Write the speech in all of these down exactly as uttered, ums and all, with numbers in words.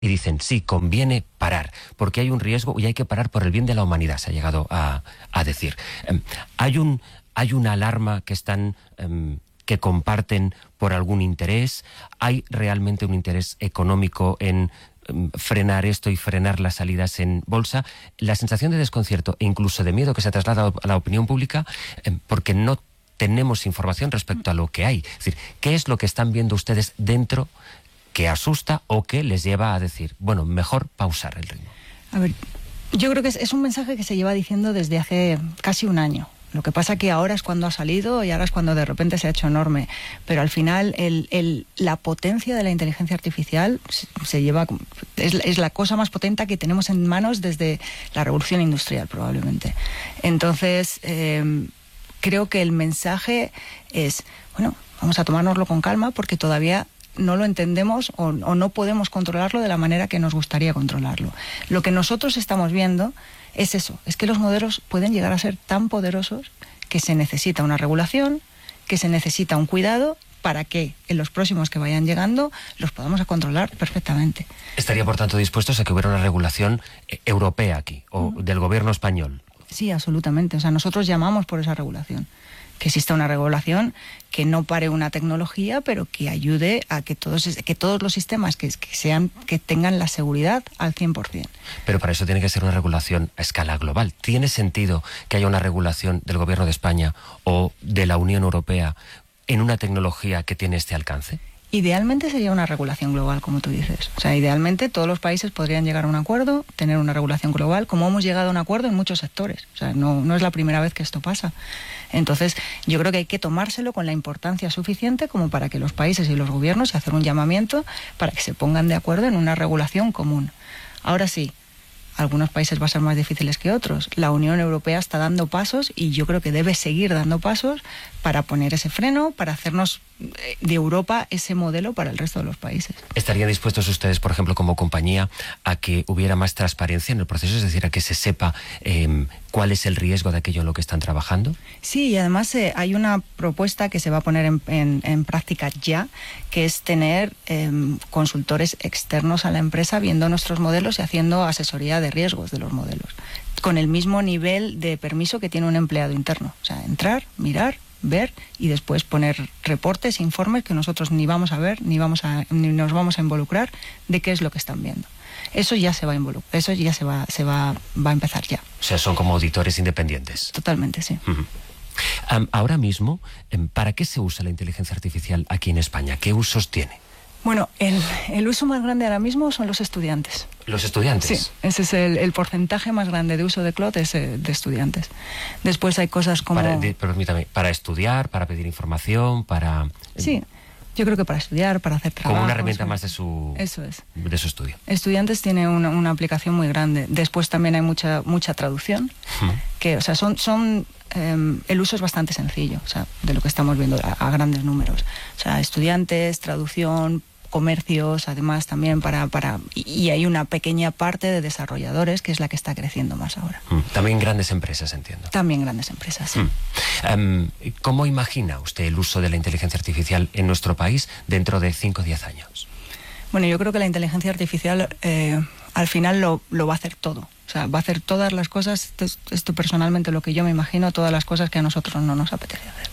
y dicen, sí, conviene parar, porque hay un riesgo y hay que parar por el bien de la humanidad, se ha llegado a, a decir. Um, hay, un, hay una alarma que están... Um, que comparten por algún interés. ¿Hay realmente un interés económico en um, frenar esto y frenar las salidas en bolsa? La sensación de desconcierto e incluso de miedo que se ha trasladado a la opinión pública eh, porque no tenemos información respecto a lo que hay. Es decir, ¿qué es lo que están viendo ustedes dentro que asusta o que les lleva a decir, bueno, mejor pausar el ritmo? A ver, yo creo que es, es un mensaje que se lleva diciendo desde hace casi un año. Lo que pasa que ahora es cuando ha salido y ahora es cuando de repente se ha hecho enorme. Pero al final el, el, la potencia de la inteligencia artificial se, se lleva es, es la cosa más potente que tenemos en manos desde la revolución industrial, probablemente. Entonces, eh, creo que el mensaje es, bueno, vamos a tomárnoslo con calma porque todavía no lo entendemos o, o no podemos controlarlo de la manera que nos gustaría controlarlo. Lo que nosotros estamos viendo es eso, es que los modelos pueden llegar a ser tan poderosos que se necesita una regulación, que se necesita un cuidado para que en los próximos que vayan llegando los podamos controlar perfectamente. ¿Estaría, por tanto, dispuestos a que hubiera una regulación eh, europea aquí, o mm. del gobierno español? Sí, absolutamente. O sea, nosotros llamamos por esa regulación. Que exista una regulación que no pare una tecnología, pero que ayude a que todos, que todos los sistemas que, que, sean, que tengan la seguridad al cien por cien. Pero para eso tiene que ser una regulación a escala global. ¿Tiene sentido que haya una regulación del Gobierno de España o de la Unión Europea en una tecnología que tiene este alcance? Idealmente sería una regulación global, como tú dices. O sea, idealmente todos los países podrían llegar a un acuerdo, tener una regulación global, como hemos llegado a un acuerdo en muchos sectores. O sea, no, no es la primera vez que esto pasa. Entonces, yo creo que hay que tomárselo con la importancia suficiente como para que los países y los gobiernos y hacer un llamamiento para que se pongan de acuerdo en una regulación común. Ahora sí, algunos países van a ser más difíciles que otros. La Unión Europea está dando pasos y yo creo que debe seguir dando pasos para poner ese freno, para hacernos de Europa ese modelo para el resto de los países. ¿Estarían dispuestos ustedes, por ejemplo, como compañía, a que hubiera más transparencia en el proceso? Es decir, a que se sepa eh, cuál es el riesgo de aquello en lo que están trabajando. Sí, y además eh, hay una propuesta que se va a poner en, en, en práctica ya, que es tener eh, consultores externos a la empresa viendo nuestros modelos y haciendo asesoría de riesgos de los modelos, con el mismo nivel de permiso que tiene un empleado interno. O sea, entrar, mirar, ver y después poner reportes, informes que nosotros ni vamos a ver, ni vamos a, ni nos vamos a involucrar de qué es lo que están viendo. Eso ya se va a involucrar, eso ya se va, se va, va a empezar ya. O sea, son como auditores independientes. Totalmente, sí. Uh-huh. Um, ahora mismo, ¿para qué se usa la inteligencia artificial aquí en España? ¿Qué usos tiene? Bueno, el, el uso más grande ahora mismo son los estudiantes. ¿Los estudiantes? Sí, ese es el, el porcentaje más grande de uso de cloud, es eh, de estudiantes. Después hay cosas como... Para, de, permítame, para estudiar, para pedir información, para... Sí, yo creo que para estudiar, para hacer trabajo. Como una herramienta más de su, eso es. de su estudio. Estudiantes tiene una, una aplicación muy grande. Después también hay mucha mucha traducción, uh-huh. que, o sea, son... son eh, el uso es bastante sencillo, o sea, de lo que estamos viendo a, a grandes números. O sea, estudiantes, traducción, comercios, además también para, para... Y hay una pequeña parte de desarrolladores que es la que está creciendo más ahora. Mm. También grandes empresas, entiendo. También grandes empresas, sí. Mm. Um, ¿Cómo imagina usted el uso de la inteligencia artificial en nuestro país dentro de cinco o diez años? Bueno, yo creo que la inteligencia artificial eh, al final lo, lo va a hacer todo. O sea, va a hacer todas las cosas, esto, esto personalmente lo que yo me imagino, todas las cosas que a nosotros no nos apetece hacer.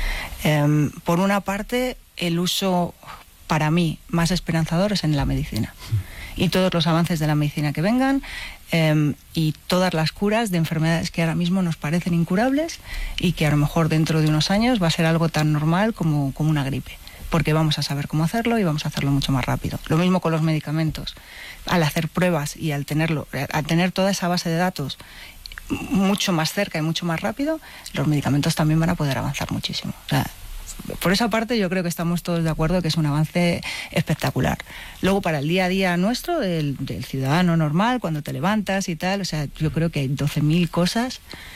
Eh, por una parte, el uso... para mí, más esperanzador es en la medicina. Y todos los avances de la medicina que vengan eh, y todas las curas de enfermedades que ahora mismo nos parecen incurables y que a lo mejor dentro de unos años va a ser algo tan normal como, como una gripe. Porque vamos a saber cómo hacerlo y vamos a hacerlo mucho más rápido. Lo mismo con los medicamentos. Al hacer pruebas y al tenerlo, al tener toda esa base de datos mucho más cerca y mucho más rápido, los medicamentos también van a poder avanzar muchísimo. O sea, por esa parte yo creo que estamos todos de acuerdo que es un avance espectacular. Luego para el día a día nuestro, del, del ciudadano normal, cuando te levantas y tal, o sea, yo creo que hay doce mil cosas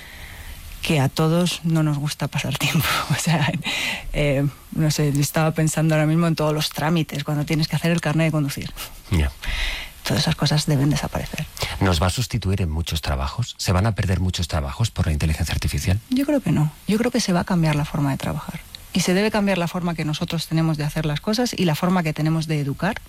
que a todos no nos gusta pasar tiempo. O sea, eh, no sé, estaba pensando ahora mismo en todos los trámites, cuando tienes que hacer el carnet de conducir. Yeah. Todas esas cosas deben desaparecer. ¿Nos va a sustituir en muchos trabajos? ¿Se van a perder muchos trabajos por la inteligencia artificial? Yo creo que no. Yo creo que se va a cambiar la forma de trabajar. Y se debe cambiar la forma que nosotros tenemos de hacer las cosas y la forma que tenemos de educar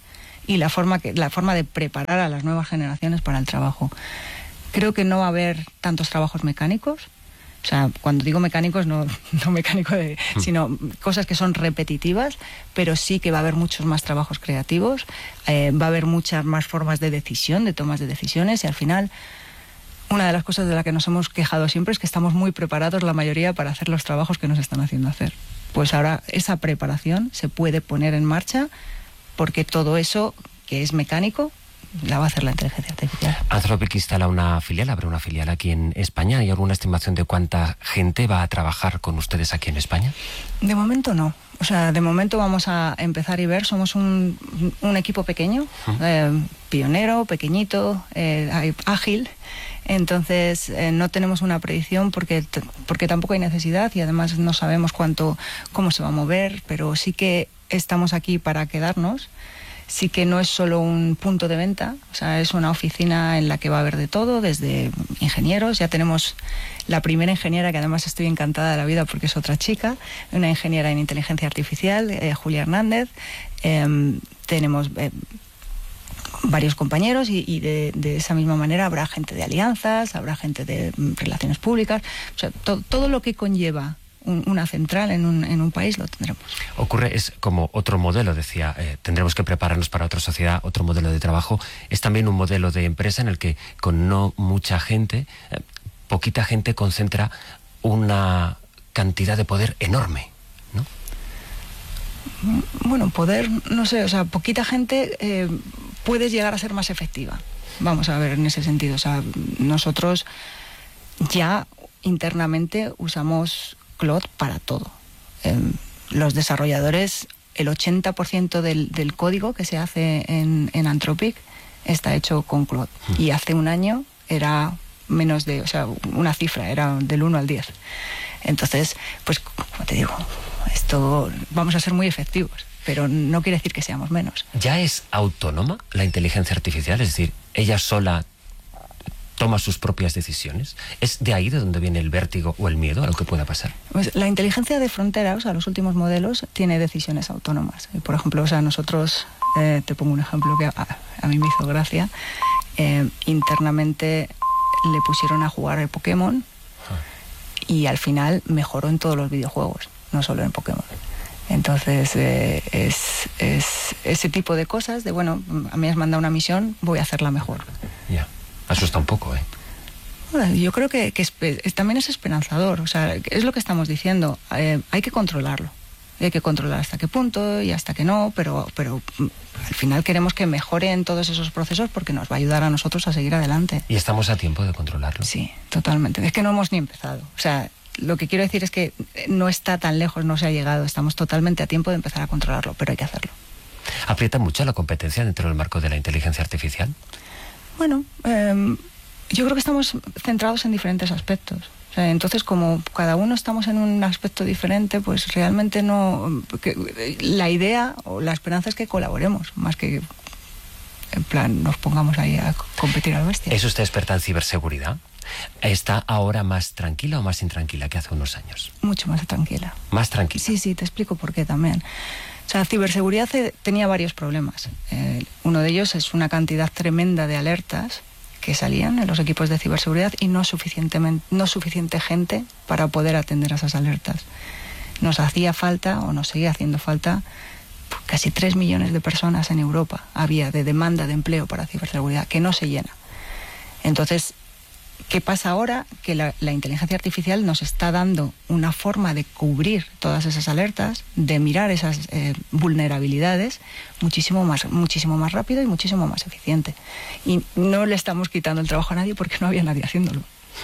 y la forma, que, la forma de preparar a las nuevas generaciones para el trabajo. Creo que no va a haber tantos trabajos mecánicos. O sea, cuando digo mecánicos, no, no mecánico, de, sino cosas que son repetitivas, pero sí que va a haber muchos más trabajos creativos, eh, va a haber muchas más formas de decisión, de tomas de decisiones, y al final, una de las cosas de las que nos hemos quejado siempre es que estamos muy preparados la mayoría para hacer los trabajos que nos están haciendo hacer. Pues ahora esa preparación se puede poner en marcha porque todo eso que es mecánico la va a hacer la inteligencia artificial. Anthropic instala una filial, abre una filial aquí en España. ¿Hay alguna estimación de cuánta gente va a trabajar con ustedes aquí en España? De momento no. O sea, de momento vamos a empezar y ver. Somos un, un equipo pequeño, uh-huh. eh, pionero, pequeñito, eh, ágil. Entonces eh, no tenemos una predicción porque, porque tampoco hay necesidad y además no sabemos cuánto, cómo se va a mover, pero sí que estamos aquí para quedarnos. Sí que no es solo un punto de venta, o sea, es una oficina en la que va a haber de todo, desde ingenieros. Ya tenemos la primera ingeniera, que además estoy encantada de la vida porque es otra chica, una ingeniera en inteligencia artificial, eh, Julia Hernández. Eh, tenemos eh, varios compañeros y, y de, de esa misma manera habrá gente de alianzas, habrá gente de relaciones públicas, o sea, to, todo lo que conlleva una central en un, en un país lo tendremos. Ocurre, es como otro modelo, decía, eh, tendremos que prepararnos para otra sociedad, otro modelo de trabajo. Es también un modelo de empresa en el que con no mucha gente, eh, poquita gente concentra una cantidad de poder enorme, ¿no? Bueno, poder, no sé, o sea, poquita gente eh, puedes llegar a ser más efectiva. Vamos a ver en ese sentido, o sea, nosotros ya internamente usamos Claude para todo. Eh, los desarrolladores, el ochenta por ciento del, del código que se hace en, en Anthropic está hecho con Claude. Mm. Y hace un año era menos de, o sea, una cifra, era del uno al diez. Entonces, pues, como te digo, esto vamos a ser muy efectivos, pero no quiere decir que seamos menos. ¿Ya es autónoma la inteligencia artificial? Es decir, ella sola toma sus propias decisiones. ¿Es de ahí de donde viene el vértigo o el miedo a lo que pueda pasar? Pues la inteligencia de frontera, o sea, los últimos modelos, tiene decisiones autónomas. Por ejemplo, o sea, nosotros, eh, te pongo un ejemplo que a, a mí me hizo gracia, eh, internamente le pusieron a jugar el Pokémon ah. y al final mejoró en todos los videojuegos, no solo en Pokémon. Entonces, eh, es, es ese tipo de cosas de, bueno, a mí me has mandado una misión, voy a hacerla mejor. Ya. Yeah. Asusta un poco, ¿eh? Bueno, yo creo que, que es, es, también es esperanzador. O sea, es lo que estamos diciendo. Eh, hay que controlarlo. Hay que controlar hasta qué punto y hasta qué no, pero, pero al final queremos que mejoren todos esos procesos porque nos va a ayudar a nosotros a seguir adelante. ¿Y estamos a tiempo de controlarlo? Sí, totalmente. Es que no hemos ni empezado. O sea, lo que quiero decir es que no está tan lejos, no se ha llegado. Estamos totalmente a tiempo de empezar a controlarlo, pero hay que hacerlo. ¿Aprieta mucho la competencia dentro del marco de la inteligencia artificial? Bueno, eh, yo creo que estamos centrados en diferentes aspectos. O sea, entonces, como cada uno estamos en un aspecto diferente, pues realmente no... Que, la idea o la esperanza es que colaboremos, más que en plan nos pongamos ahí a competir a la bestia. ¿Es usted experta en ciberseguridad? ¿Está ahora más tranquila o más intranquila que hace unos años? Mucho más tranquila. ¿Más tranquila? Sí, sí, te explico por qué también. O sea, ciberseguridad tenía varios problemas. Eh, uno de ellos es una cantidad tremenda de alertas que salían en los equipos de ciberseguridad y no suficientemente, no suficiente gente para poder atender a esas alertas. Nos hacía falta, o nos seguía haciendo falta, casi tres millones de personas en Europa había de demanda de empleo para ciberseguridad, que no se llena. Entonces, ¿qué pasa ahora? Que la, la inteligencia artificial nos está dando una forma de cubrir todas esas alertas, de mirar esas eh, vulnerabilidades muchísimo más, muchísimo más rápido y muchísimo más eficiente. Y no le estamos quitando el trabajo a nadie porque no había nadie haciéndolo.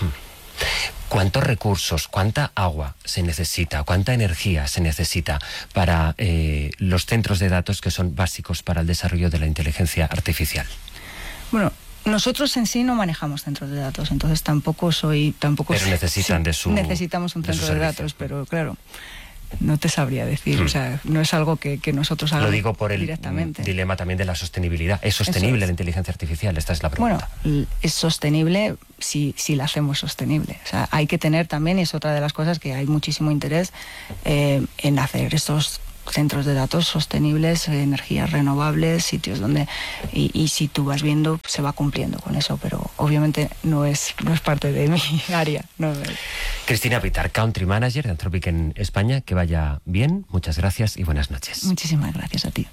¿Cuántos recursos, cuánta agua se necesita, cuánta energía se necesita para eh, los centros de datos que son básicos para el desarrollo de la inteligencia artificial? Bueno, nosotros en sí no manejamos centros de datos, entonces tampoco soy... tampoco Pero necesitan sí, de su... Necesitamos un centro de, de datos, pero claro, no te sabría decir, mm. o sea, no es algo que, que nosotros hagamos directamente. Lo digo por el dilema también de la sostenibilidad. ¿Es sostenible es. la inteligencia artificial? Esta es la pregunta. Bueno, es sostenible si, si la hacemos sostenible. O sea, hay que tener también, y es otra de las cosas que hay muchísimo interés eh, en hacer estos centros de datos sostenibles, energías renovables, sitios donde... Y, y si tú vas viendo, se va cumpliendo con eso, pero obviamente no es, no es parte de mi área. No. Cristina Pitar, Country Manager de Anthropic en España, que vaya bien, muchas gracias y buenas noches. Muchísimas gracias a ti.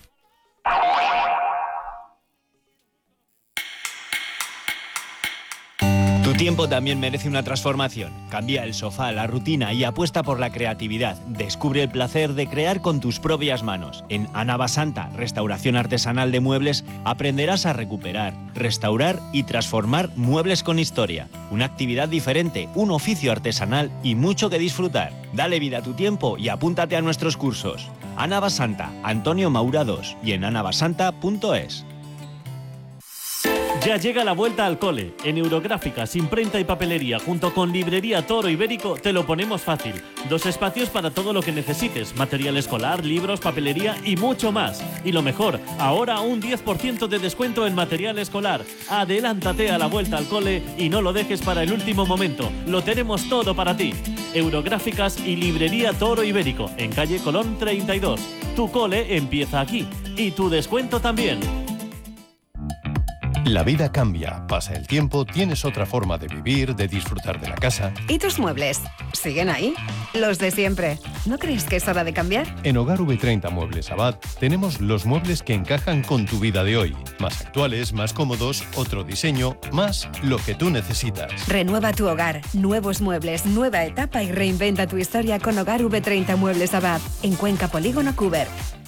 Tu tiempo también merece una transformación. Cambia el sofá, la rutina y apuesta por la creatividad. Descubre el placer de crear con tus propias manos. En Anabasanta, restauración artesanal de muebles, aprenderás a recuperar, restaurar y transformar muebles con historia. Una actividad diferente, un oficio artesanal y mucho que disfrutar. Dale vida a tu tiempo y apúntate a nuestros cursos. Anabasanta, Antonio Maura dos y en anabasanta punto es. Ya llega la vuelta al cole. En Eurográficas, imprenta y papelería, junto con Librería Toro Ibérico, te lo ponemos fácil. Dos espacios para todo lo que necesites. Material escolar, libros, papelería y mucho más. Y lo mejor, ahora un diez por ciento de descuento en material escolar. Adelántate a la vuelta al cole y no lo dejes para el último momento. Lo tenemos todo para ti. Eurográficas y Librería Toro Ibérico, en calle Colón treinta y dos. Tu cole empieza aquí. Y tu descuento también. La vida cambia, pasa el tiempo, tienes otra forma de vivir, de disfrutar de la casa. ¿Y tus muebles? ¿Siguen ahí? Los de siempre. ¿No crees que es hora de cambiar? En Hogar V treinta Muebles Abad tenemos los muebles que encajan con tu vida de hoy. Más actuales, más cómodos, otro diseño, más lo que tú necesitas. Renueva tu hogar, nuevos muebles, nueva etapa y reinventa tu historia con Hogar V treinta Muebles Abad. En Cuenca Polígono Cuber.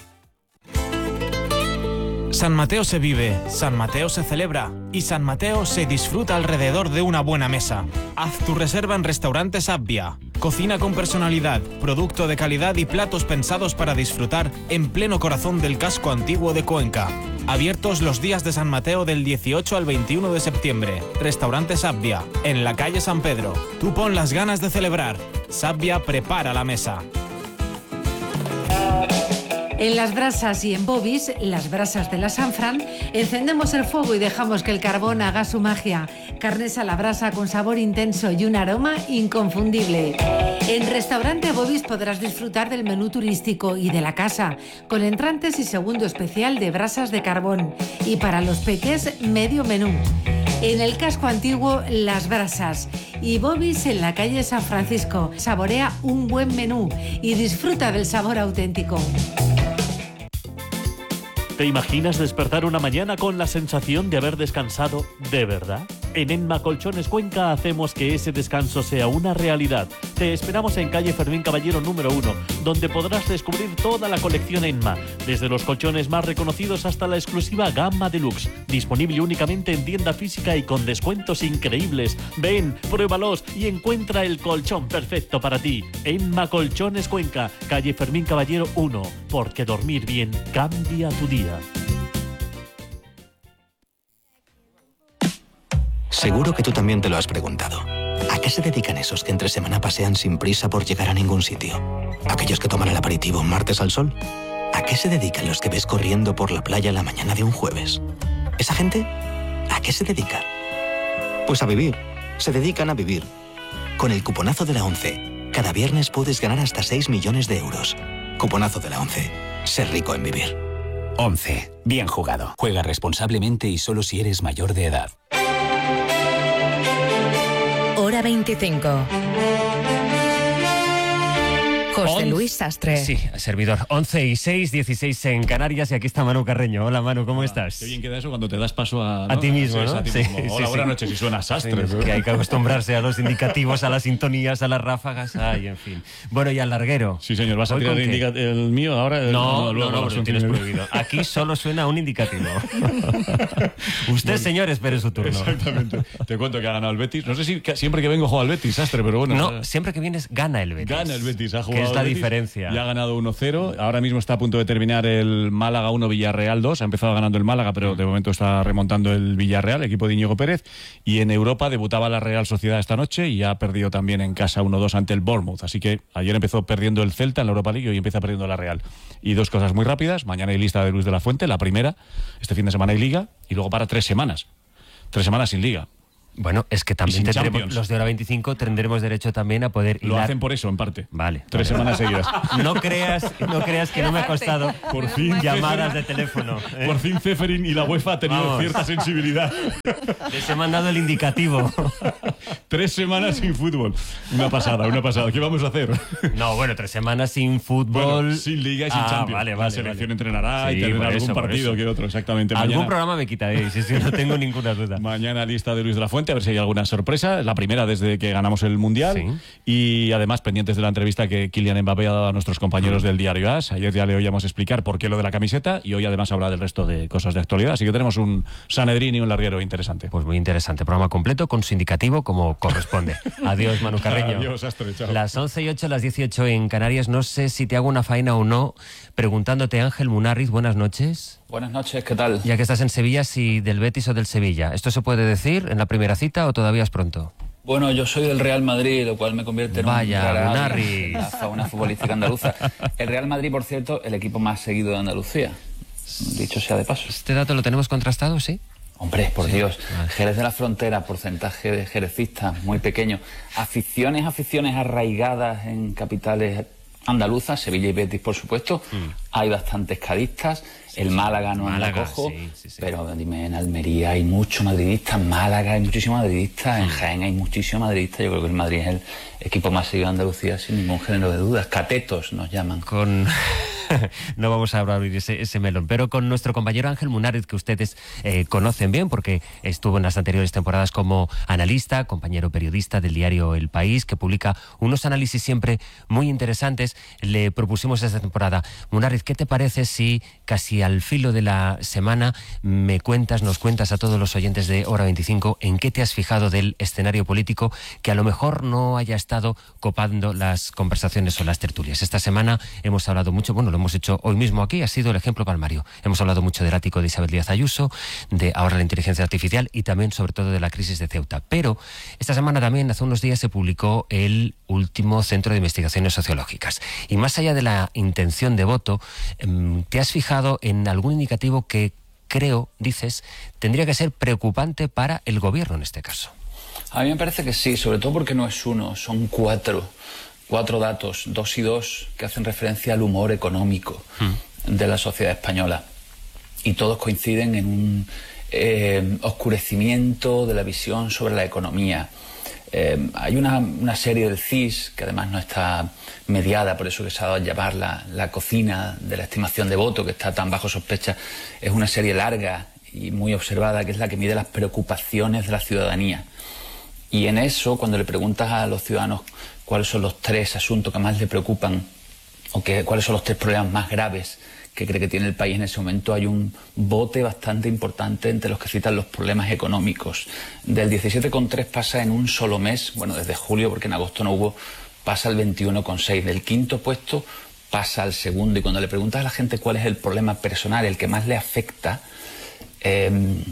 San Mateo se vive, San Mateo se celebra y San Mateo se disfruta alrededor de una buena mesa. Haz tu reserva en Restaurantes Abbia. Cocina con personalidad, producto de calidad y platos pensados para disfrutar en pleno corazón del casco antiguo de Cuenca. Abiertos los días de San Mateo del dieciocho al veintiuno de septiembre. Restaurantes Abbia, en la calle San Pedro. Tú pon las ganas de celebrar. Sabbia prepara la mesa. En Las Brasas y en Bobis, las brasas de la Sanfran, encendemos el fuego y dejamos que el carbón haga su magia. Carnes a la brasa con sabor intenso y un aroma inconfundible. En Restaurante Bobis podrás disfrutar del menú turístico y de la casa, con entrantes y segundo especial de brasas de carbón. Y para los peques, medio menú. En el casco antiguo, Las Brasas. Y Bobis en la calle San Francisco. Saborea un buen menú y disfruta del sabor auténtico. ¿Te imaginas despertar una mañana con la sensación de haber descansado de verdad? En Enma Colchones Cuenca hacemos que ese descanso sea una realidad. Te esperamos en calle Fermín Caballero número uno, donde podrás descubrir toda la colección Enma, desde los colchones más reconocidos hasta la exclusiva gama deluxe, disponible únicamente en tienda física y con descuentos increíbles. Ven, pruébalos y encuentra el colchón perfecto para ti. Enma Colchones Cuenca, calle Fermín Caballero uno, porque dormir bien cambia tu día. Seguro que tú también te lo has preguntado. ¿A qué se dedican esos que entre semana pasean sin prisa por llegar a ningún sitio? ¿Aquellos que toman el aperitivo un martes al sol? ¿A qué se dedican los que ves corriendo por la playa la mañana de un jueves? ¿Esa gente? ¿A qué se dedica? Pues a vivir. Se dedican a vivir. Con el cuponazo de la ONCE, cada viernes puedes ganar hasta seis millones de euros. Cuponazo de la ONCE. Ser rico en vivir. ONCE. Bien jugado. Juega responsablemente y solo si eres mayor de edad. Hora veinticinco. José Luis Sastre. Sí, servidor. once y seis, dieciséis en Canarias y aquí está Manu Carreño. Hola Manu, ¿cómo Hola, estás? Qué bien queda eso cuando te das paso a... ¿no? A ti mismo, ¿no? A ti Sí, mismo. sí, Hola, sí, buenas sí. noches y suena Sastre. Sí, que hay que acostumbrarse a los indicativos, a las sintonías, a las ráfagas, ay, en fin. Bueno, y al larguero. Sí, señor, ¿vas a ¿Hoy tirar con el, qué? indica- el mío ahora? El- No, no, luego no, lo lo tienes tiene- prohibido. Aquí solo suena un indicativo. Usted, Bueno, señor, espere su turno. Exactamente. Te cuento que ha ganado el Betis. No sé si que- siempre que vengo juega al Betis, Sastre, pero bueno. No, siempre que vienes gana el Betis. Gana el Betis, ha Que jugado es la el Betis diferencia. y ha ganado uno cero. Ahora mismo está a punto de terminar el Málaga uno, Villarreal dos. Ha empezado ganando el Málaga, pero de momento está remontando el Villarreal, equipo de Íñigo Pérez. Y en Europa debutaba la Real Sociedad esta noche y ha perdido también en casa uno dos ante el Bournemouth. Así que ayer empezó perdiendo el Celta en la Europa League y hoy empieza perdiendo la Real. Y dos cosas muy rápidas. Mañana hay lista de Luis de la Fuente, la primera. Este fin de semana hay Liga y luego para tres semanas. Tres semanas sin Liga. Bueno, es que también sin tendremos, Champions. los de Hora veinticinco tendremos derecho también a poder Lo hilar. hacen por eso, en parte. Vale. Tres vale. semanas seguidas. No creas, no creas que no me ha costado Por fin, llamadas de teléfono. ¿eh? Por fin Ceferin y la UEFA ha tenido Vamos. cierta sensibilidad. Les he mandado el indicativo. Tres semanas sin fútbol. Una pasada, una pasada. ¿Qué vamos a hacer? No, bueno, tres semanas sin fútbol. Bueno, sin Liga y sin Ah, Champions. vale, La vale, selección vale. entrenará Sí, y tendrá por algún eso, por partido eso. que otro, exactamente. Algún Mañana, programa me quitaréis, sí, sí, no tengo ninguna duda. mañana lista de Luis de la Fuente, a ver si hay alguna sorpresa. La primera desde que ganamos el Mundial. Sí. Y además pendientes de la entrevista que Kylian Mbappé ha dado a nuestros compañeros del diario AS. Ayer ya le oíamos explicar por qué lo de la camiseta y hoy además habla del resto de cosas de actualidad. Así que tenemos un Sanedrín y un larguero interesante. Pues muy interesante, programa completo con su indicativo como corresponde. Adiós, Manu Carreño. Adiós, Astre, chao. Las once y ocho, las dieciocho en Canarias. No sé si te hago una faena o no, preguntándote, Ángel Munarriz, buenas noches. Buenas noches, ¿qué tal? Ya que estás en Sevilla, si del Betis o del Sevilla. ¿Esto se puede decir en la primera cita o todavía es pronto? Bueno, yo soy del Real Madrid, lo cual me convierte en Vaya, un rara Munarriz. en la fauna futbolística andaluza. El Real Madrid, por cierto, el equipo más seguido de Andalucía. Dicho sea de paso. ¿Este dato lo tenemos contrastado, sí? Hombre, por Sí. Dios. Vale. Jerez de la Frontera, porcentaje de jerecistas muy pequeño. Aficiones, aficiones arraigadas en capitales andaluzas, Sevilla y Betis, por supuesto. Mm. Hay bastantes cadistas. El Málaga no Málaga, anda cojo, sí, sí, sí. pero dime, en Almería hay mucho madridista, en Málaga hay muchísimos madridistas, en Jaén hay muchísimos madridistas. Yo creo que el Madrid es el equipo más seguido de Andalucía sin ningún género de dudas. Catetos nos llaman. Con no vamos a abrir ese, ese melón, pero con nuestro compañero Ángel Munárriz, que ustedes eh, conocen bien porque estuvo en las anteriores temporadas como analista, compañero periodista del diario El País, que publica unos análisis siempre muy interesantes. Le propusimos esta temporada: Munárriz, ¿qué te parece si casi al filo de la semana me cuentas, nos cuentas a todos los oyentes de Hora veinticinco en qué te has fijado del escenario político que a lo mejor no haya estado copando las conversaciones o las tertulias? Esta semana hemos hablado mucho, bueno, lo hemos hecho hoy mismo aquí, ha sido el ejemplo palmario. Hemos hablado mucho del ático de Isabel Díaz Ayuso, de ahora la inteligencia artificial y también sobre todo de la crisis de Ceuta. Pero esta semana también, hace unos días, se publicó el último Centro de Investigaciones Sociológicas. Y más allá de la intención de voto, ¿te has fijado en algún indicativo que creo, dices, tendría que ser preocupante para el gobierno en este caso? A mí me parece que sí, sobre todo porque no es uno, son cuatro. Cuatro datos, dos y dos, que hacen referencia al humor económico mm. de la sociedad española. Y todos coinciden en un eh, oscurecimiento de la visión sobre la economía. Eh, hay una, una serie del C I S, que además no está mediada, por eso que se ha dado a llamar la, la cocina de la estimación de voto, que está tan bajo sospecha. Es una serie larga y muy observada, que es la que mide las preocupaciones de la ciudadanía. Y en eso, cuando le preguntas a los ciudadanos cuáles son los tres asuntos que más le preocupan o que, cuáles son los tres problemas más graves que cree que tiene el país en ese momento, hay un bote bastante importante entre los que citan los problemas económicos. Del diecisiete coma tres pasa en un solo mes, bueno, desde julio, porque en agosto no hubo, pasa al veintiuno coma seis. Del quinto puesto pasa al segundo. Y cuando le preguntas a la gente cuál es el problema personal, el que más le afecta, eh,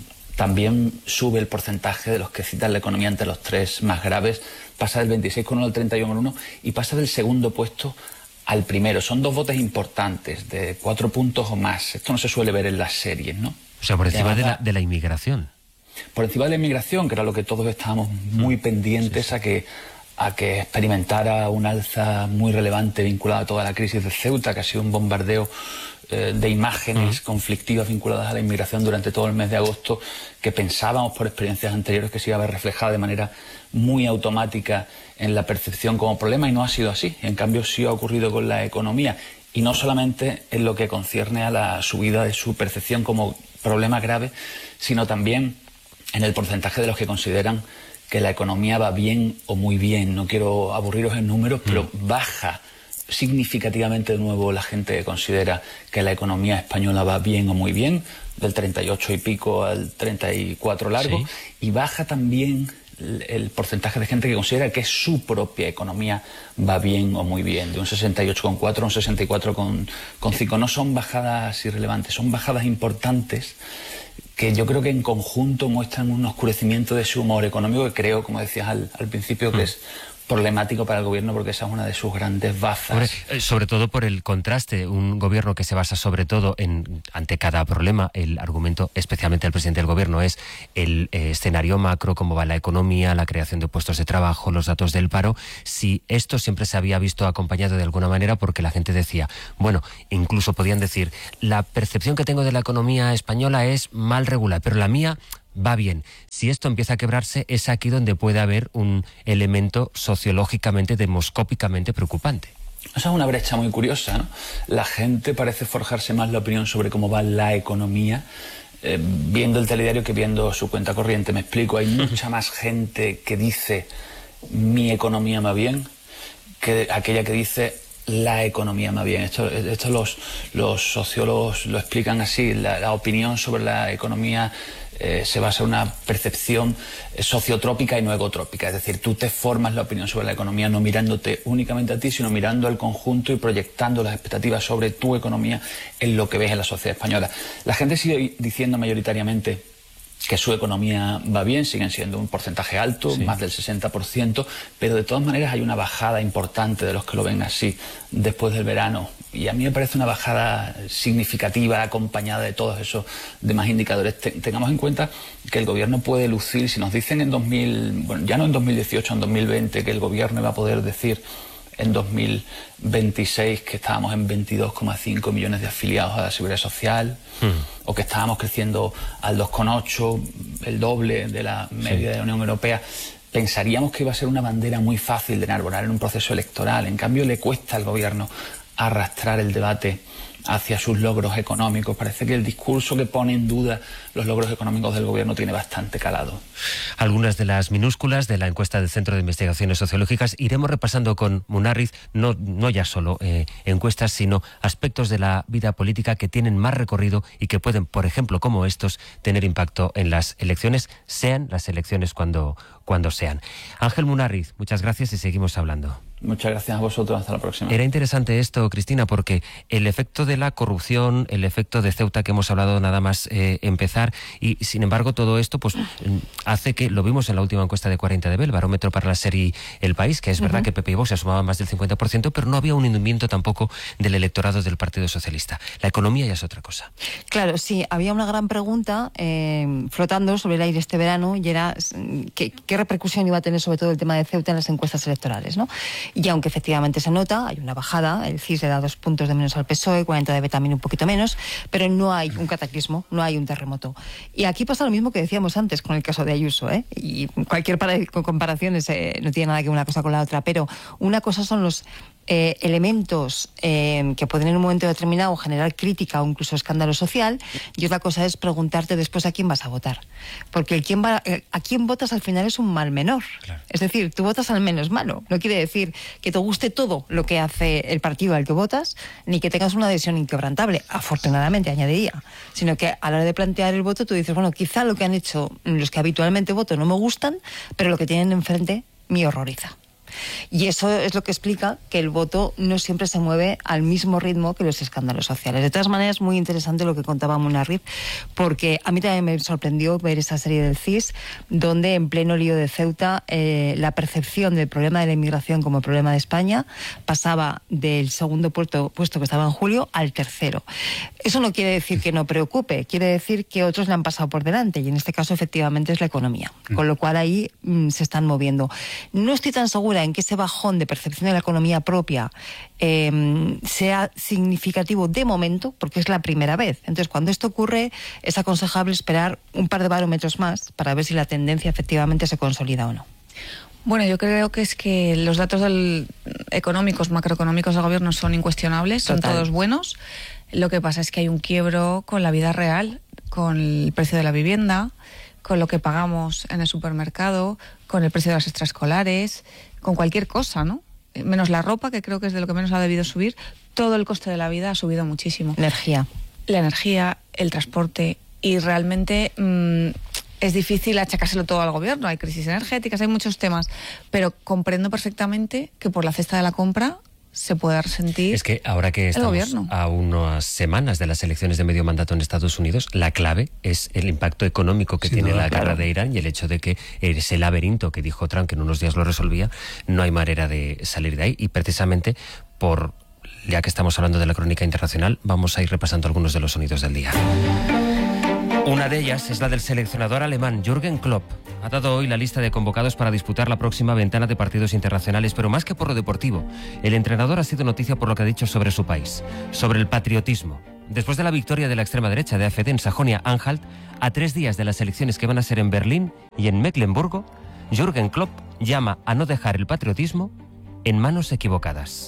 también sube el porcentaje de los que citan la economía entre los tres más graves, pasa del veintiséis coma uno al treinta y uno coma uno y pasa del segundo puesto al primero. Son dos votos importantes, de cuatro puntos o más. Esto no se suele ver en las series, ¿no? O sea, por encima de la, de la inmigración. Por encima de la inmigración, que era lo que todos estábamos muy pendientes sí, sí. a que a que experimentara un alza muy relevante vinculada a toda la crisis de Ceuta, que ha sido un bombardeo eh, de imágenes uh-huh. conflictivas vinculadas a la inmigración durante todo el mes de agosto, que pensábamos por experiencias anteriores que se iba a ver reflejada de manera muy automática en la percepción como problema, y no ha sido así. En cambio, sí ha ocurrido con la economía, y no solamente en lo que concierne a la subida de su percepción como problema grave, sino también en el porcentaje de los que consideran que la economía va bien o muy bien. No quiero aburriros en números, pero mm. baja significativamente de nuevo la gente que considera que la economía española va bien o muy bien, del treinta y ocho y pico al treinta y cuatro largo, sí. y baja también el, el porcentaje de gente que considera que su propia economía va bien o muy bien, de un sesenta y ocho coma cuatro a un sesenta y cuatro coma cinco. No son bajadas irrelevantes, son bajadas importantes que yo creo que en conjunto muestran un oscurecimiento de su humor económico, que creo, como decías al, al principio, que es problemático para el gobierno porque esa es una de sus grandes bazas. Hombre, eh, sobre todo por el contraste, un gobierno que se basa sobre todo en, ante cada problema, el argumento, especialmente del presidente del gobierno, es el eh, escenario macro, cómo va la economía, la creación de puestos de trabajo, los datos del paro. Si esto siempre se había visto acompañado de alguna manera porque la gente decía, bueno, incluso podían decir, la percepción que tengo de la economía española es mal regular, pero la mía va bien. Si esto empieza a quebrarse, es aquí donde puede haber un elemento sociológicamente, demoscópicamente preocupante. Esa es una brecha muy curiosa, ¿no? La gente parece forjarse más la opinión sobre cómo va la economía eh, viendo el telediario que viendo su cuenta corriente. Me explico, hay mucha más gente que dice mi economía va bien que aquella que dice la economía va bien. Esto, esto los, los sociólogos lo explican así. La, la opinión sobre la economía Eh, se basa en una percepción eh, sociotrópica y no egotrópica. Es decir, tú te formas la opinión sobre la economía no mirándote únicamente a ti, sino mirando al conjunto y proyectando las expectativas sobre tu economía en lo que ves en la sociedad española. La gente sigue diciendo mayoritariamente que su economía va bien, siguen siendo un porcentaje alto, sí. más del sesenta por ciento, pero de todas maneras hay una bajada importante de los que lo ven así después del verano. Y a mí me parece una bajada significativa acompañada de todos esos demás indicadores. Tengamos en cuenta que el gobierno puede lucir, si nos dicen en dos mil, bueno, ya no en dos mil dieciocho, en dos mil veinte, que el gobierno va a poder decir en dos mil veintiséis que estábamos en veintidós coma cinco millones de afiliados a la Seguridad Social, mm. o que estábamos creciendo al dos coma ocho, el doble de la media sí. de la Unión Europea, pensaríamos que iba a ser una bandera muy fácil de enarbolar en un proceso electoral. En cambio, le cuesta al gobierno arrastrar el debate hacia sus logros económicos. Parece que el discurso que pone en duda los logros económicos del gobierno tiene bastante calado. Algunas de las minúsculas de la encuesta del Centro de Investigaciones Sociológicas iremos repasando con Munarriz, no, no ya solo eh, encuestas, sino aspectos de la vida política que tienen más recorrido y que pueden, por ejemplo, como estos, tener impacto en las elecciones, sean las elecciones cuando, cuando sean. Ángel Munarriz, muchas gracias y seguimos hablando. Muchas gracias a vosotros, hasta la próxima. Era interesante esto, Cristina, porque el efecto de la corrupción, el efecto de Ceuta que hemos hablado nada más eh, empezar, y sin embargo todo esto pues hace que, lo vimos en la última encuesta de cuarenta de B, el barómetro para la serie El País, que es uh-huh. verdad que P P y Vox se sumaban más del cincuenta por ciento, pero no había un hundimiento tampoco del electorado del Partido Socialista. La economía ya es otra cosa. Claro, sí, había una gran pregunta eh, flotando sobre el aire este verano, y era ¿qué, qué repercusión iba a tener sobre todo el tema de Ceuta en las encuestas electorales, ¿no? Y aunque efectivamente se nota, hay una bajada, el C I S le da dos puntos de menos al P S O E, cuarenta de B también un poquito menos, pero no hay un cataclismo, no hay un terremoto. Y aquí pasa lo mismo que decíamos antes con el caso de Ayuso, ¿eh? Y cualquier para- comparaciones eh, no tiene nada que ver una cosa con la otra, pero una cosa son los Eh, elementos eh, que pueden en un momento determinado generar crítica o incluso escándalo social, y otra cosa es preguntarte después a quién vas a votar. Porque el quién va, eh, a quién votas al final es un mal menor. Claro. Es decir, tú votas al menos malo. No quiere decir que te guste todo lo que hace el partido al que votas, ni que tengas una adhesión inquebrantable, afortunadamente, añadiría. Sino que a la hora de plantear el voto tú dices, bueno, quizá lo que han hecho los que habitualmente voto no me gustan, pero lo que tienen enfrente me horroriza. Y eso es lo que explica que el voto no siempre se mueve al mismo ritmo que los escándalos sociales. De todas maneras, muy interesante lo que contaba Munarriz, porque a mí también me sorprendió ver esa serie del C I S, donde en pleno lío de Ceuta eh, la percepción del problema de la inmigración como problema de España pasaba del segundo puesto, puesto que estaba en julio al tercero. Eso no quiere decir que no preocupe, quiere decir que otros le han pasado por delante, y en este caso efectivamente es la economía, con lo cual ahí mmm, se están moviendo. No estoy tan segura en que ese bajón de percepción de la economía propia eh, sea significativo de momento, porque es la primera vez. Entonces, cuando esto ocurre, es aconsejable esperar un par de barómetros más para ver si la tendencia efectivamente se consolida o no. Bueno, yo creo que es que los datos del, económicos, macroeconómicos del gobierno son incuestionables, son Total. todos buenos. Lo que pasa es que hay un quiebro con la vida real, con el precio de la vivienda, con lo que pagamos en el supermercado, con el precio de las extraescolares, con cualquier cosa, ¿no? Menos la ropa, que creo que es de lo que menos ha debido subir. Todo el coste de la vida ha subido muchísimo. Energía. La energía, el transporte, y realmente mmm, es difícil achacárselo todo al gobierno. Hay crisis energéticas, hay muchos temas, pero comprendo perfectamente que por la cesta de la compra se pueda resentir. Es que ahora que estamos gobierno. a unas semanas de las elecciones de medio mandato en Estados Unidos, la clave es el impacto económico que Sin tiene duda, la claro. guerra de Irán y el hecho de que ese laberinto que dijo Trump que en unos días lo resolvía, no hay manera de salir de ahí. Y precisamente por, ya que estamos hablando de la crónica internacional, vamos a ir repasando algunos de los sonidos del día. Una de ellas es la del seleccionador alemán Jürgen Klopp. Ha dado hoy la lista de convocados para disputar la próxima ventana de partidos internacionales, pero más que por lo deportivo, el entrenador ha sido noticia por lo que ha dicho sobre su país, sobre el patriotismo. Después de la victoria de la extrema derecha de A F D en Sajonia-Anhalt, a tres días de las elecciones que van a ser en Berlín y en Mecklenburgo, Jürgen Klopp llama a no dejar el patriotismo en manos equivocadas.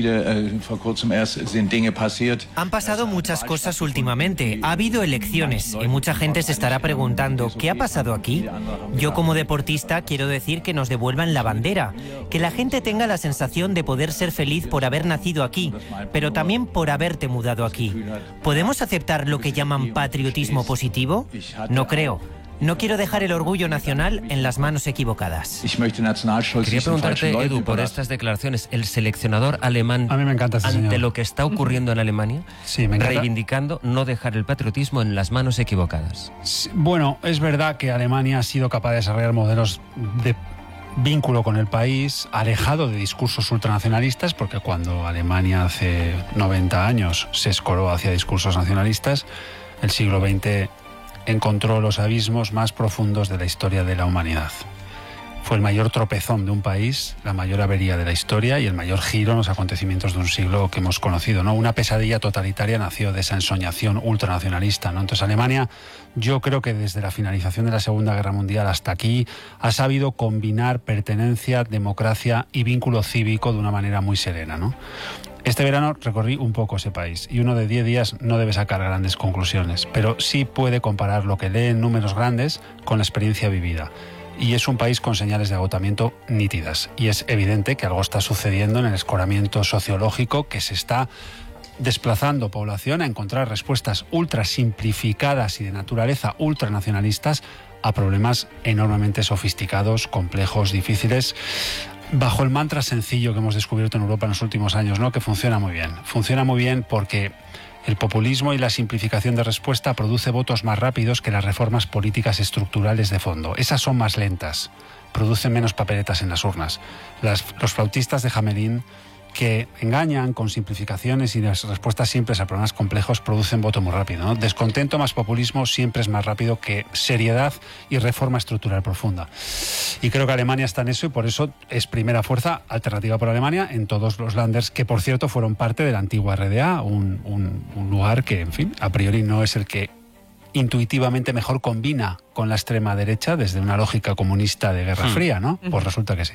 Han pasado muchas cosas últimamente. Ha habido elecciones y mucha gente se estará preguntando ¿qué ha pasado aquí? Yo como deportista quiero decir que nos devuelvan la bandera, que la gente tenga la sensación de poder ser feliz por haber nacido aquí, pero también por haberte mudado aquí. ¿Podemos aceptar lo que llaman patriotismo positivo? No creo. No quiero dejar el orgullo nacional en las manos equivocadas. Quería preguntarte, Edu, por estas declaraciones, el seleccionador alemán, A mí me encanta este ante señor. lo que está ocurriendo en Alemania, Sí, me encanta. reivindicando no dejar el patriotismo en las manos equivocadas. Sí, Bueno, es verdad que Alemania ha sido capaz de desarrollar modelos de vínculo con el país, alejado de discursos ultranacionalistas, porque cuando Alemania hace noventa años se escoró hacia discursos nacionalistas, el siglo veinte encontró los abismos más profundos de la historia de la humanidad. Fue el mayor tropezón de un país, la mayor avería de la historia y el mayor giro en los acontecimientos de un siglo que hemos conocido, ¿no? Una pesadilla totalitaria nació de esa ensoñación ultranacionalista, ¿no? Entonces Alemania, yo creo que desde la finalización de la Segunda Guerra Mundial hasta aquí, ha sabido combinar pertenencia, democracia y vínculo cívico de una manera muy serena, ¿no? Este verano recorrí un poco ese país y uno de diez días no debe sacar grandes conclusiones, pero sí puede comparar lo que lee en números grandes con la experiencia vivida. Y es un país con señales de agotamiento nítidas. Y es evidente que algo está sucediendo en el escoramiento sociológico, que se está desplazando población a encontrar respuestas ultra simplificadas y de naturaleza ultranacionalistas a problemas enormemente sofisticados, complejos, difíciles, bajo el mantra sencillo que hemos descubierto en Europa en los últimos años, ¿no? Que funciona muy bien. Funciona muy bien porque el populismo y la simplificación de respuesta produce votos más rápidos que las reformas políticas estructurales de fondo. Esas son más lentas, producen menos papeletas en las urnas. Las, los flautistas de Hamelin, que engañan con simplificaciones y las respuestas simples a problemas complejos, producen voto muy rápido, ¿no? Descontento más populismo siempre es más rápido que seriedad y reforma estructural profunda. Y creo que Alemania está en eso y por eso es primera fuerza alternativa por Alemania en todos los Länders, que por cierto fueron parte de la antigua R D A, un, un, un lugar que, en fin, a priori no es el que intuitivamente mejor combina con la extrema derecha desde una lógica comunista de Guerra Hmm. Fría, ¿no? Pues resulta que sí.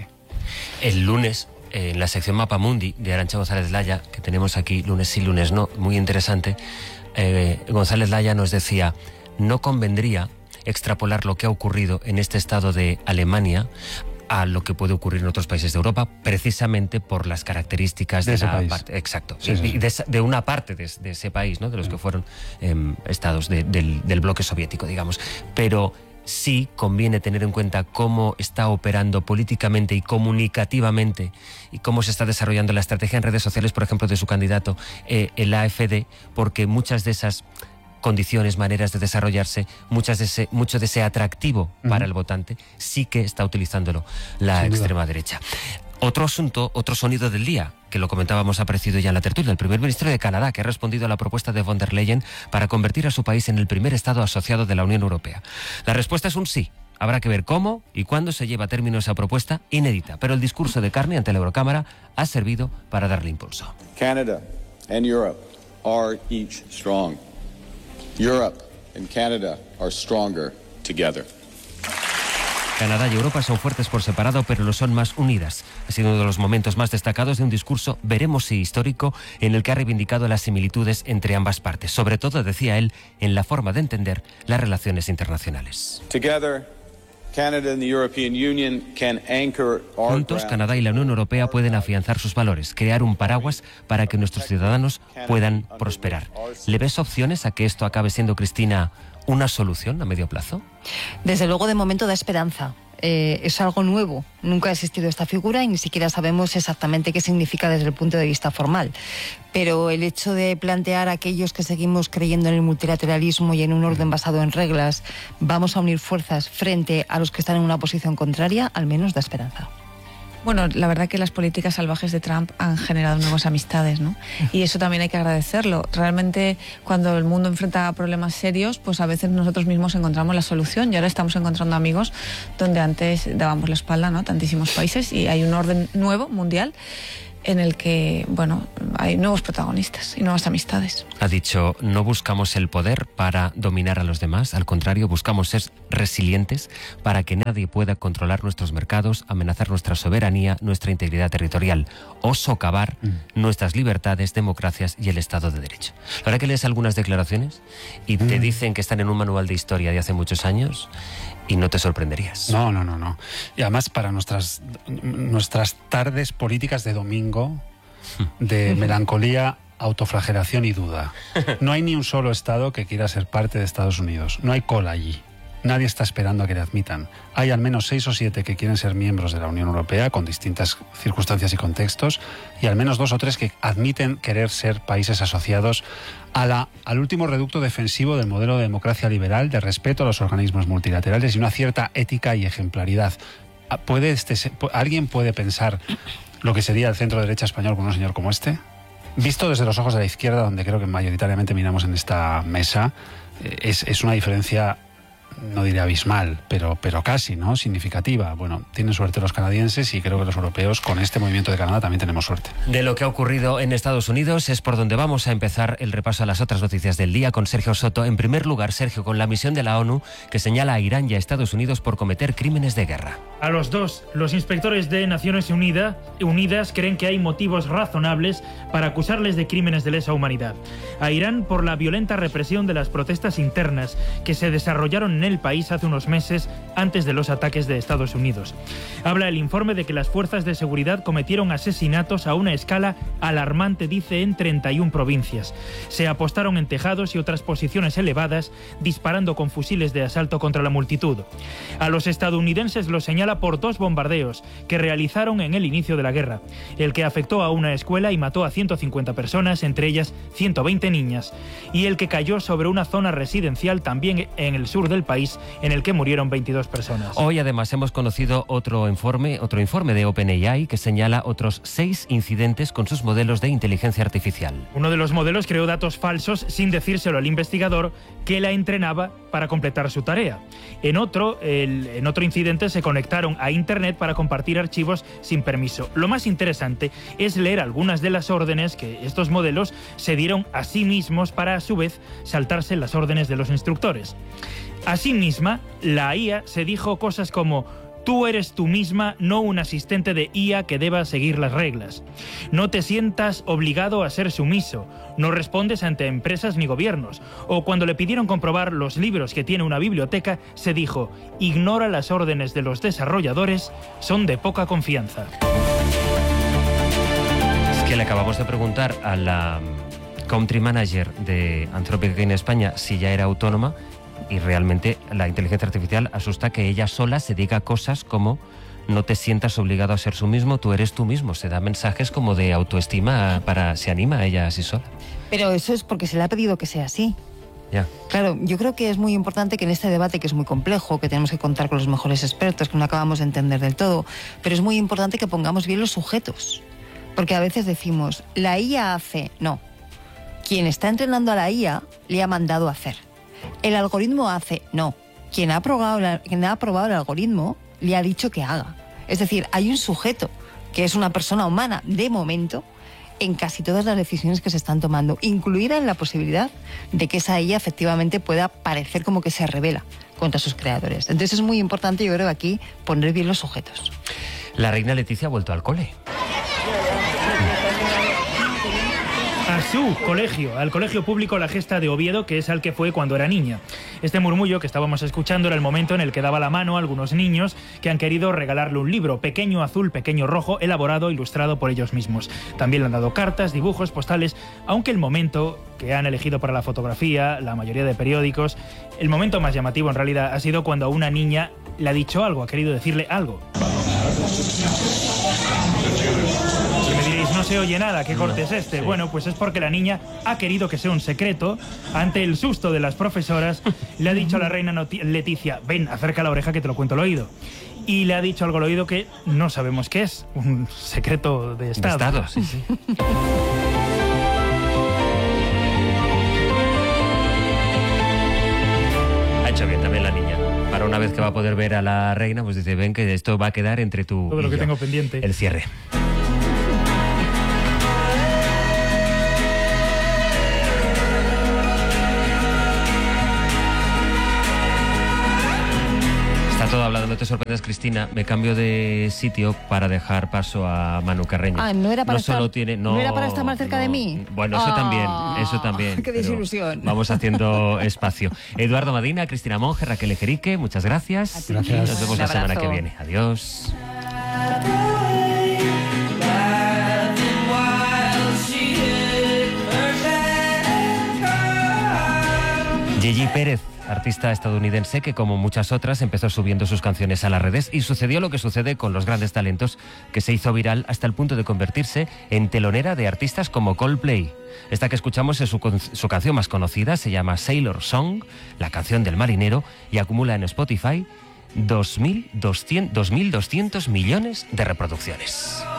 El lunes, en la sección Mapamundi de Arantxa González Laya, que tenemos aquí lunes sí, lunes no, muy interesante, eh, González Laya nos decía, no convendría extrapolar lo que ha ocurrido en este estado de Alemania a lo que puede ocurrir en otros países de Europa, precisamente por las características de, De ese la país. parte, exacto, Sí, y- sí, y sí. de, esa- de una parte de, de ese país, ¿no? De los que fueron eh, estados de- del, del bloque soviético, digamos, pero sí conviene tener en cuenta cómo está operando políticamente y comunicativamente y cómo se está desarrollando la estrategia en redes sociales, por ejemplo, de su candidato, eh, el A F D, porque muchas de esas condiciones, maneras de desarrollarse, muchas de ese, mucho de ese atractivo para el votante, sí que está utilizándolo la Sin duda. extrema derecha. Otro asunto, otro sonido del día, que lo comentábamos, ha aparecido ya en la tertulia, el primer ministro de Canadá, que ha respondido a la propuesta de von der Leyen para convertir a su país en el primer estado asociado de la Unión Europea. La respuesta es un sí. Habrá que ver cómo y cuándo se lleva a término esa propuesta inédita, pero el discurso de Carney ante la Eurocámara ha servido para darle impulso. Canada and Europe are each strong. Europe and Canada are stronger together. Canadá y Europa son fuertes por separado, pero lo son más unidas. Ha sido uno de los momentos más destacados de un discurso, veremos si histórico, en el que ha reivindicado las similitudes entre ambas partes, sobre todo, decía él, en la forma de entender las relaciones internacionales. Together, Canada and the European Union can anchor our Juntos, ground. Canadá y la Unión Europea pueden afianzar sus valores, crear un paraguas para que nuestros ciudadanos puedan prosperar. ¿Le ves opciones a que esto acabe siendo, Cristina, una solución a medio plazo? Desde luego, de momento da esperanza. Eh, es algo nuevo, nunca ha existido esta figura y ni siquiera sabemos exactamente qué significa desde el punto de vista formal. Pero el hecho de plantear a aquellos que seguimos creyendo en el multilateralismo y en un orden basado en reglas, vamos a unir fuerzas frente a los que están en una posición contraria, al menos da esperanza. Bueno, la verdad que las políticas salvajes de Trump han generado nuevas amistades, ¿no? Y eso también hay que agradecerlo. Realmente, cuando el mundo enfrenta problemas serios, pues a veces nosotros mismos encontramos la solución y ahora estamos encontrando amigos donde antes dábamos la espalda, ¿no? Tantísimos países, y hay un orden nuevo, mundial, en el que, bueno, hay nuevos protagonistas y nuevas amistades. Ha dicho, no buscamos el poder para dominar a los demás, al contrario, buscamos ser resilientes para que nadie pueda controlar nuestros mercados, amenazar nuestra soberanía, nuestra integridad territorial o socavar mm. nuestras libertades, democracias y el Estado de Derecho. La verdad que lees algunas declaraciones y te mm. dicen que están en un manual de historia de hace muchos años y no te sorprenderías. No, no, no, no. Y además para nuestras, nuestras tardes políticas de domingo, de melancolía, autoflagelación y duda. No hay ni un solo Estado que quiera ser parte de Estados Unidos. No hay cola allí. Nadie está esperando a que le admitan. Hay al menos seis o siete que quieren ser miembros de la Unión Europea con distintas circunstancias y contextos, y al menos dos o tres que admiten querer ser países asociados a la, al último reducto defensivo del modelo de democracia liberal, de respeto a los organismos multilaterales y una cierta ética y ejemplaridad. ¿Puede este, ¿Alguien puede pensar lo que sería el centro derecha español con un señor como este? Visto desde los ojos de la izquierda, donde creo que mayoritariamente miramos en esta mesa, es, es una diferencia, no diré abismal, pero, pero casi, ¿no? Significativa. Bueno, tienen suerte los canadienses y creo que los europeos con este movimiento de Canadá también tenemos suerte. De lo que ha ocurrido en Estados Unidos es por donde vamos a empezar el repaso a las otras noticias del día con Sergio Soto. En primer lugar, Sergio, con la misión de la ONU que señala a Irán y a Estados Unidos por cometer crímenes de guerra. A los dos, los inspectores de Naciones Unidas, Unidas creen que hay motivos razonables para acusarles de crímenes de lesa humanidad. A Irán por la violenta represión de las protestas internas que se desarrollaron en el país hace unos meses antes de los ataques de Estados Unidos. Habla el informe de que las fuerzas de seguridad cometieron asesinatos a una escala alarmante, dice, en treinta y una provincias. Se apostaron en tejados y otras posiciones elevadas, disparando con fusiles de asalto contra la multitud. A los estadounidenses los señala por dos bombardeos que realizaron en el inicio de la guerra, el que afectó a una escuela y mató a ciento cincuenta personas, entre ellas ciento veinte niñas, y el que cayó sobre una zona residencial también en el sur del país, en el que murieron veintidós personas. Hoy además hemos conocido otro informe, otro informe de OpenAI que señala otros seis incidentes con sus modelos de inteligencia artificial. Uno de los modelos creó datos falsos sin decírselo al investigador que la entrenaba para completar su tarea. En otro, el, en otro incidente se conectaron a Internet para compartir archivos sin permiso. Lo más interesante es leer algunas de las órdenes que estos modelos se dieron a sí mismos para, a su vez, saltarse las órdenes de los instructores. Asimismo, la I A se dijo cosas como: tú eres tú misma, no un asistente de I A que deba seguir las reglas. No te sientas obligado a ser sumiso. No respondes ante empresas ni gobiernos. O cuando le pidieron comprobar los libros que tiene una biblioteca, se dijo: ignora las órdenes de los desarrolladores, son de poca confianza. Es que le acabamos de preguntar a la country manager de Anthropic aquí en España si ya era autónoma. Y realmente la inteligencia artificial asusta que ella sola se diga cosas como: no te sientas obligado a ser tú mismo, tú eres tú mismo. Se da mensajes como de autoestima, para se anima a ella así sola. Pero eso es porque se le ha pedido que sea así. Ya. Claro, yo creo que es muy importante que en este debate, que es muy complejo, que tenemos que contar con los mejores expertos, que no acabamos de entender del todo, pero es muy importante que pongamos bien los sujetos. Porque a veces decimos, la I A hace... No. Quien está entrenando a la I A le ha mandado a hacer. El algoritmo hace, no. Quien ha aprobado, la, quien ha aprobado el algoritmo le ha dicho que haga. Es decir, hay un sujeto que es una persona humana, de momento, en casi todas las decisiones que se están tomando, incluida en la posibilidad de que esa I A efectivamente pueda parecer como que se rebela contra sus creadores. Entonces es muy importante, yo creo, aquí poner bien los sujetos. La reina Leticia ha vuelto al cole. A su colegio, al colegio público La Gesta de Oviedo, que es al que fue cuando era niña. Este murmullo que estábamos escuchando era el momento en el que daba la mano a algunos niños que han querido regalarle un libro, pequeño azul, pequeño rojo, elaborado, ilustrado por ellos mismos. También le han dado cartas, dibujos, postales, aunque el momento que han elegido para la fotografía, la mayoría de periódicos, el momento más llamativo en realidad ha sido cuando a una niña le ha dicho algo, ha querido decirle algo. Y me diréis, no se oye nada, ¿qué corte es este? Sí. Bueno, pues es porque la niña ha querido que sea un secreto. Ante el susto de las profesoras, le ha dicho a la reina Leticia, ven, acerca la oreja que te lo cuento al oído. Y le ha dicho algo al oído que no sabemos qué es, un secreto de Estado. De Estado, sí, sí. Ha hecho bien también la niña. Para una vez que va a poder ver a la reina, pues dice, ven que esto va a quedar entre tú Todo y lo que yo. tengo pendiente. El cierre. Está todo hablado, no te sorprendas, Cristina. Me cambio de sitio para dejar paso a Manu Carreño. Ah, no era para, no estar, solo tiene, no, no era para estar más cerca no. de mí. Bueno, eso ah, también, eso también. Qué desilusión. Vamos haciendo espacio. Eduardo Madina, Cristina Monge, Raquel Ejerique, muchas gracias. Gracias. Nos vemos la semana que viene. Adiós. Gigi Pérez, artista estadounidense que, como muchas otras, empezó subiendo sus canciones a las redes, y sucedió lo que sucede con los grandes talentos, que se hizo viral hasta el punto de convertirse en telonera de artistas como Coldplay. Esta que escuchamos es su, su canción más conocida, se llama Sailor Song, la canción del marinero, y acumula en Spotify dos mil doscientos millones de reproducciones.